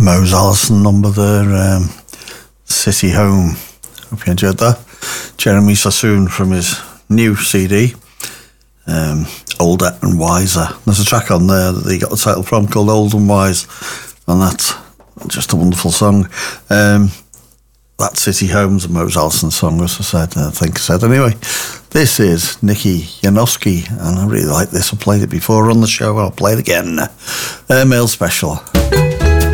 Mose Allison number there, City Home. Hope you enjoyed that. Jeremy Sassoon from his new CD, Older and Wiser. There's a track on there that he got the title from called Old and Wise, and that's just a wonderful song. That City Home's a Mose Allison song, as I said. Anyway, this is Nikki Janoski, and I really like this. I played it before on the show, I'll play it again. Male Special.